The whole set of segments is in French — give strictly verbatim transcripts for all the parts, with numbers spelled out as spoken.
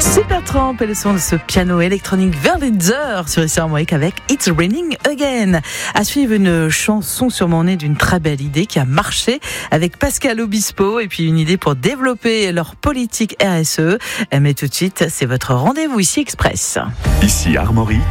Supertramp et le son de ce piano électronique vers les heures sur Ici Armorique avec It's Raining Again. À suivre une chanson sûrement née d'une très belle idée qui a marché avec Pascal Obispo et puis une idée pour développer leur politique R S E. Mais tout de suite, c'est votre rendez-vous Ici Express. Ici Armorique,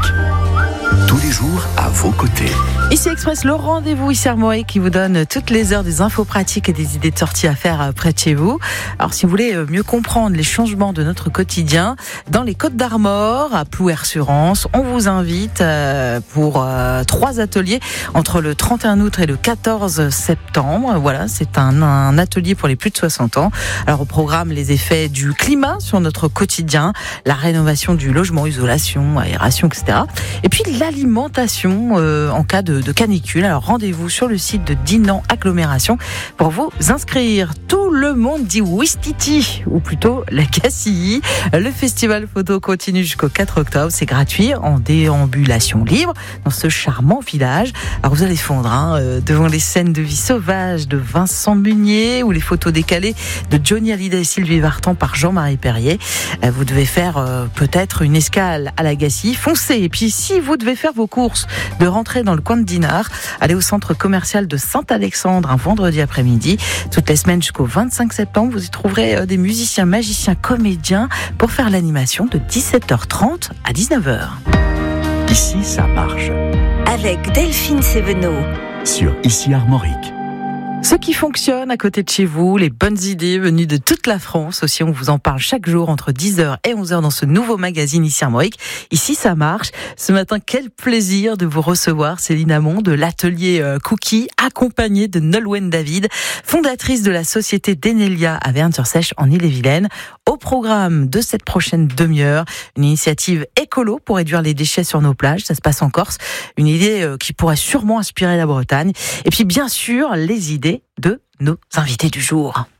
tous les jours à vos côtés. Ici Express, le rendez-vous Ici Armorique qui vous donne toutes les heures des infos pratiques et des idées de sortie à faire près de chez vous. Alors si vous voulez mieux comprendre les changements de notre quotidien, dans les Côtes d'Armor, à Plouer-sur-Rance, on vous invite pour trois ateliers entre le trente et un août et le quatorze septembre. Voilà, c'est un, un atelier pour les plus de soixante ans. Alors au programme, les effets du climat sur notre quotidien, la rénovation du logement, isolation, aération, et cetera. Et puis l'alimentation euh, en cas de, de canicule. Alors rendez-vous sur le site de Dinan Agglomération pour vous inscrire. Tout le monde dit Ouistiti, ou plutôt la Cassilly. Le festival photo continue jusqu'au quatre octobre. C'est gratuit, en déambulation libre, dans ce charmant village. Alors vous allez fondre hein, euh, devant les scènes de vie sauvage de Vincent Munier ou les photos décalées de Johnny Hallyday et Sylvie Vartan par Jean-Marie Perrier. Euh, vous devez faire euh, peut-être une escale à la Cassilly. Foncez. Et puis si vous devez faire vos courses, de rentrer dans le coin de Dinard, allez au centre commercial de Saint-Alexandre un vendredi après-midi. Toutes les semaines jusqu'au vingt-cinq septembre, vous y trouverez des musiciens, magiciens, comédiens pour faire l'animation de dix-sept heures trente à dix-neuf heures. Ici, ça marche. Avec Delphine Sévenot. Sur Ici Armorique. Ce qui fonctionne à côté de chez vous, les bonnes idées venues de toute la France. Aussi, on vous en parle chaque jour entre dix heures et onze heures dans ce nouveau magazine Ici Armorique. Ici, ça marche. Ce matin, quel plaisir de vous recevoir, Céline Hamon, de l'atelier Cookie, accompagnée de Nolwenn David, fondatrice de la société Denelia à Verne-sur-Sèche en Ille-et-Vilaine. Au programme de cette prochaine demi-heure, une initiative écolo pour réduire les déchets sur nos plages. Ça se passe en Corse. Une idée qui pourrait sûrement inspirer la Bretagne. Et puis, bien sûr, les idées de nos invités du jour.